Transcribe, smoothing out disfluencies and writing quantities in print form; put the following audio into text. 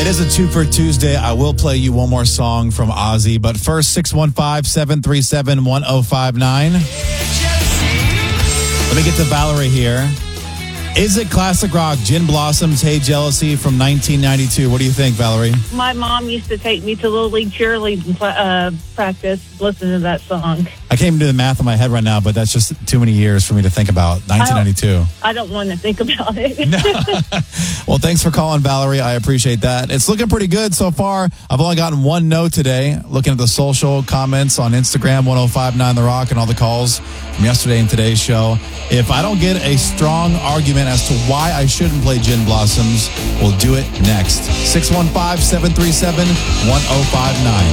It is a 2 for Tuesday. I will play you one more song from Ozzy, but first, 615-737-1059. Let me get to Valerie here. Is it classic rock, Gin Blossoms, Hey Jealousy from 1992? What do you think, Valerie? My mom used to take me to Little League cheerleading practice, listening to that song. I can't even do the math in my head right now, but that's just too many years for me to think about. 1992. I don't want to think about it. Well, thanks for calling, Valerie. I appreciate that. It's looking pretty good so far. I've only gotten one no today. Looking at the social comments on Instagram, 1059 The Rock, and all the calls from yesterday and today's show. If I don't get a strong argument as to why I shouldn't play Gin Blossoms, we'll do it next. 615-737-1059.